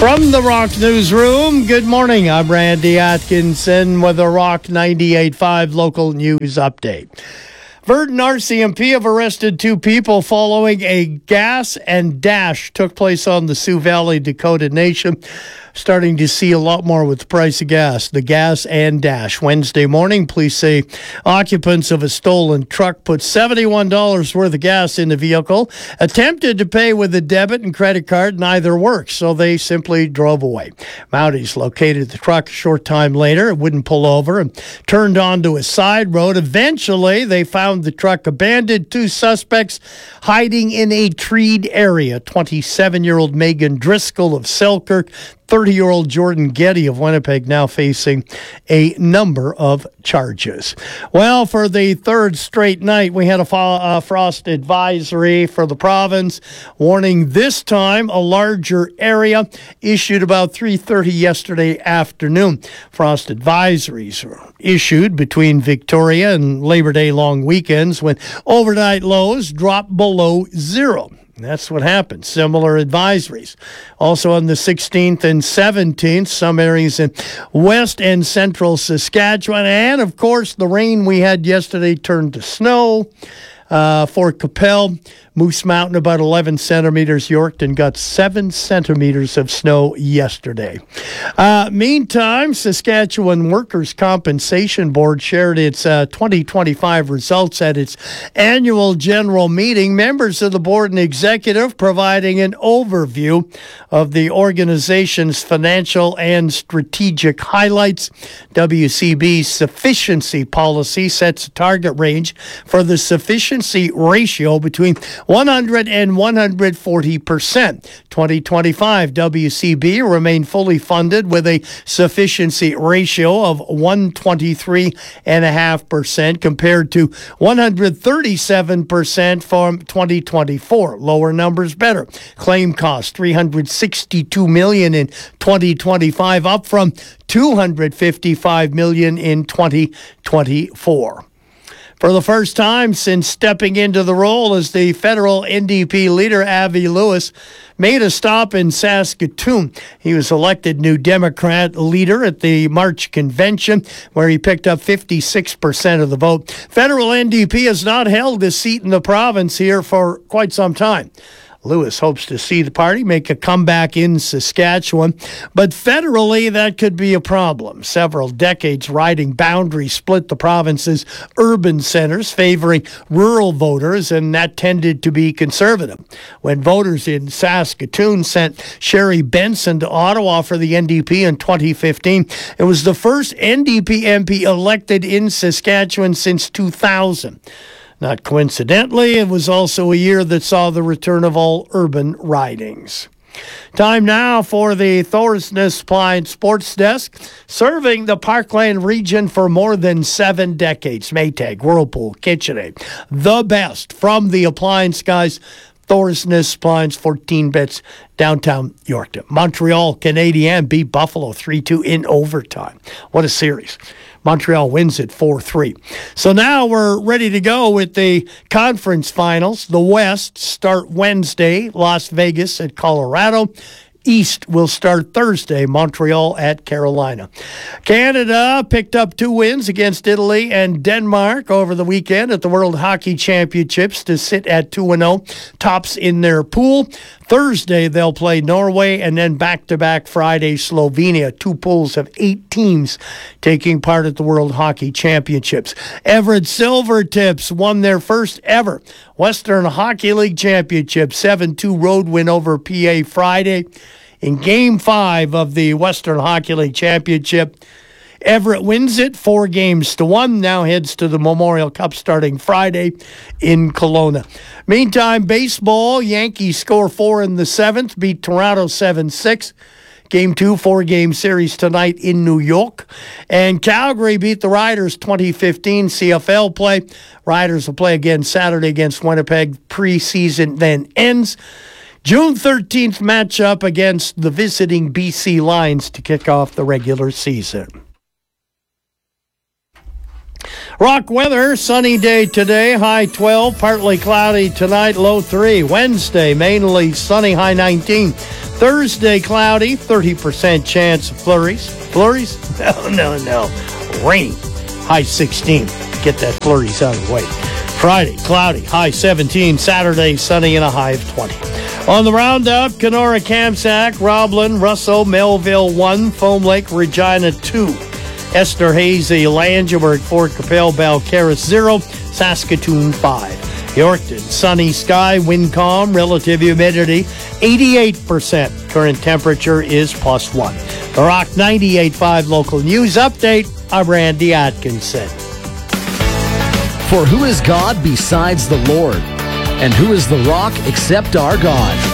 From the Rock Newsroom, good morning. I'm Randy Atkinson with a Rock 98.5 local news update. Virden RCMP have arrested two people following a gas and dash took place on the Sioux Valley, Dakota Nation. Starting to see a lot more with the price of gas. The gas and dash. Wednesday morning, police say occupants of a stolen truck put $71 worth of gas in the vehicle, attempted to pay with a debit and credit card. Neither worked, so they simply drove away. Mounties located the truck a short time later. It wouldn't pull over and turned onto a side road. Eventually, they found the truck abandoned. Two suspects hiding in a treed area. 27-year-old Megan Driscoll of Selkirk, 30-year-old Jordan Getty of Winnipeg now facing a number of charges. Well, for the third straight night, we had a frost advisory for the province, warning this time a larger area, issued about 3:30 yesterday afternoon. Frost advisories were issued between Victoria and Labor Day long weekends when overnight lows dropped below zero. That's what happened. Similar advisories. Also on the 16th and 17th, some areas in west and central Saskatchewan. And, of course, the rain we had yesterday turned to snow. Fort Capel, Moose Mountain, about 11 centimeters. Yorkton got 7 centimeters of snow yesterday. Meantime, Saskatchewan Workers' Compensation Board shared its 2025 results at its annual general meeting. Members of the board and executive providing an overview of the organization's financial and strategic highlights. WCB's sufficiency policy sets a target range for the sufficiency ratio between 100 and 140%. 2025 WCB remained fully funded with a sufficiency ratio of 123.5% compared to 137% from 2024. Lower numbers better. Claim cost $362 million in 2025, up from $255 million in 2024. For the first time since stepping into the role as the federal NDP leader, Avi Lewis made a stop in Saskatoon. He was elected New Democrat leader at the March convention, where he picked up 56% of the vote. Federal NDP has not held a seat in the province here for quite some time. Lewis hopes to see the party make a comeback in Saskatchewan, but federally that could be a problem. Several decades riding boundaries split the province's urban centers, favoring rural voters, and that tended to be conservative. When voters in Saskatoon sent Sherry Benson to Ottawa for the NDP in 2015, it was the first NDP MP elected in Saskatchewan since 2000. Not coincidentally, it was also a year that saw the return of all urban ridings. Time now for the Thorsness Appliance Sports Desk, serving the Parkland region for more than 7 decades. Maytag, Whirlpool, KitchenAid, the best from the appliance guys. Thorsness Appliance, 14 bits, downtown Yorkton. Montreal Canadiens beat Buffalo 3-2 in overtime. What a series. Montreal wins it 4-3. So now we're ready to go with the conference finals. The West start Wednesday, Las Vegas at Colorado. East will start Thursday, Montreal at Carolina. Canada picked up 2 wins against Italy and Denmark over the weekend at the World Hockey Championships to sit at 2-0, tops in their pool. Thursday, they'll play Norway, and then back-to-back Friday, Slovenia. 2 pools of 8 teams taking part at the World Hockey Championships. Everett Silvertips won their first ever Western Hockey League Championship, 7-2 road win over PA Friday. In Game 5 of the Western Hockey League Championship, Everett wins it 4-1, now heads to the Memorial Cup starting Friday in Kelowna. Meantime, baseball, Yankees score 4 in the 7th, beat Toronto 7-6. Game 2, 4-game series tonight in New York. And Calgary beat the Riders 2015 CFL play. Riders will play again Saturday against Winnipeg. Preseason then ends. June 13th matchup against the visiting BC Lions to kick off the regular season. Rock weather, sunny day today, high 12, partly cloudy tonight, low 3. Wednesday, mainly sunny, high 19. Thursday, cloudy, 30% chance of flurries. Flurries? No. Rain, high 16. Get that flurries out of the way. Friday, cloudy, high 17. Saturday, sunny and a high of 20. On the roundup, Kenora, Kamsack, Roblin, Russell, Melville 1, Foam Lake, Regina 2, Esterhazy, Langeberg, Fort Capel, Balcarres 0, Saskatoon 5. Yorkton, sunny sky, wind calm, relative humidity 88%. Current temperature is +1. The Rock 98.5 local news update. I'm Randy Atkinson. For who is God besides the Lord? And who is the rock except our God?